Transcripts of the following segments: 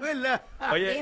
escuela. Oye,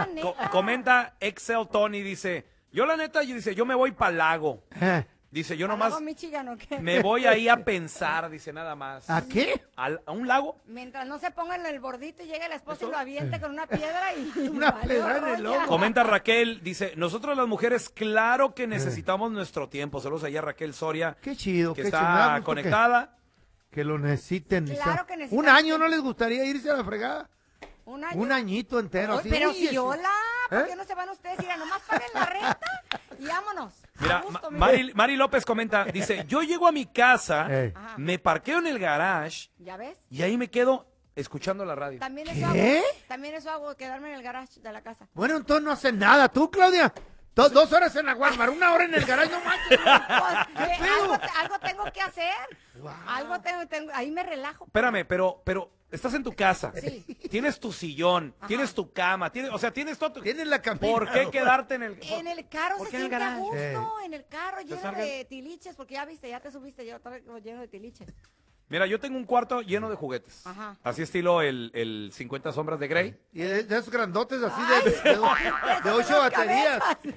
comenta Excel Tony, dice, yo la neta, yo me voy para Lago. Dice, yo nomás Michigan, ¿o qué? me voy ahí a pensar, dice, nada más. ¿A qué? ¿A un lago? Mientras no se ponga en el bordito y llegue el esposo y lo aviente con una piedra y... Una piedra en el ojo. Comenta Raquel, dice, nosotros las mujeres, claro que necesitamos nuestro tiempo. Saludos allá a Raquel Soria. Qué chido, que qué está chido. conectada. Que lo necesiten. Claro que necesitan. ¿Un año no les gustaría irse a la fregada? ¿Un año? Un añito entero. Ay, pero si hola, ¿por ¿Eh? qué no se van ustedes? Mira, nomás paguen la renta y vámonos. Mira, Gusto, Mari López comenta, dice, yo llego a mi casa, Ajá. me parqueo en el garage ¿Ya ves? y ahí me quedo escuchando la radio. También ¿Qué? eso hago, quedarme en el garage de la casa. Bueno, entonces no hacen nada. ¿Tú, Claudia? 2 horas en la Walmart, 1 hora en el garage, no manches. Pues, algo tengo que hacer. Wow. Algo tengo, ahí me relajo. Espérame, pero estás en tu casa, Sí. tienes tu sillón, Ajá. tienes tu cama, tienes todo. Tienes la campina. ¿Por qué quedarte en el... En el carro ¿Por se qué en el siente a garage? gusto, en el carro lleno salgan- de tiliches, porque ya viste, ya te subiste, yo estaba lleno de tiliches. Mira, yo tengo un cuarto lleno de juguetes. Ajá. Así estilo el 50 sombras de Grey. Y de esos grandotes así Ay, de 8 baterías.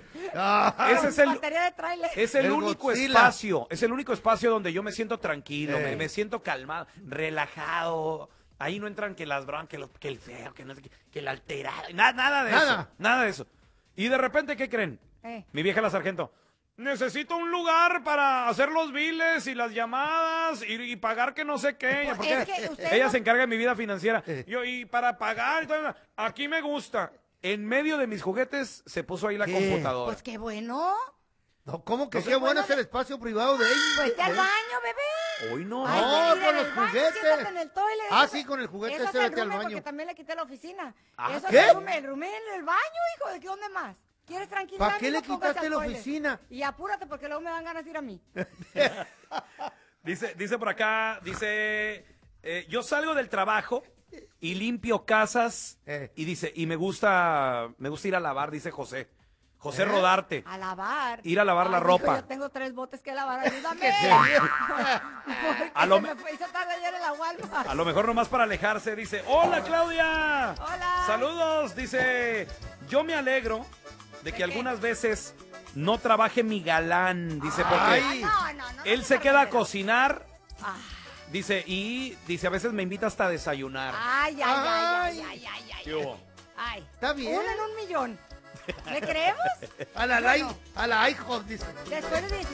Ah, Ese es el... Batería de tráiler. Es el El único Godzilla. espacio, es el único espacio donde yo me siento tranquilo, Eh. me siento calmado, relajado. Ahí no entran que las broncas, que el feo, que no sé qué, que el alterado, nada de Nada. eso, nada de eso. Y de repente, ¿qué creen? Mi vieja la sargento, necesito un lugar para hacer los biles y las llamadas y pagar que no sé qué. Pues Porque es que ustedes ella no- se encarga de mi vida financiera. Y para pagar, y todo, aquí me gusta. En medio de mis juguetes se puso ahí la ¿Qué? computadora. Pues qué bueno. no, ¿cómo que No sé, qué bueno bueno, es el espacio privado de ellos? Vete al baño, bebé. Hoy no. Ay, No, mira, con en los el baño, juguetes. siéntate en el toilet. Ah, Eso- sí, con el juguete eso ese es el vete al roommate, baño. porque también le quité la oficina. Ah, Eso ¿qué? es el roommate en el baño, hijo. ¿De qué dónde más? ¿Quieres tranquilidad? ¿Para qué le quitaste la oficina? Y apúrate porque luego me dan ganas de ir a mí. Dice por acá, yo salgo del trabajo y limpio casas y dice, y me gusta ir a lavar, dice José Rodarte. A lavar. Ir a lavar la Ay, ropa. hijo, yo tengo 3 botes que lavar, ayúdame. Porque A lo se me- me fue, hizo tarde ayer en la Walmart. A lo mejor nomás para alejarse, dice, hola Claudia. Hola. Saludos, dice, yo me alegro de que algunas veces no trabaje mi galán, dice, porque Ay. No, él se queda a exageres. cocinar, Ah. dice, a veces me invita hasta a desayunar. Ay. ¿Qué hubo? Ay. Está bien. 1 en 1 millón. ¿Le creemos? A la Bueno. iHop, dice. Después de 16